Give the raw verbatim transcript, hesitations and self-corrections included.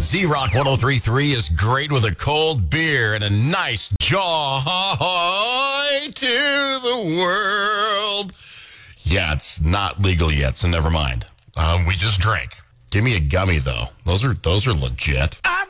Z-Rock one oh three point three is great with a cold beer and a nice joy to the world. Yeah, it's not legal yet, so never mind. Um, we just drank. Give me a gummy, though. Those are those are legit.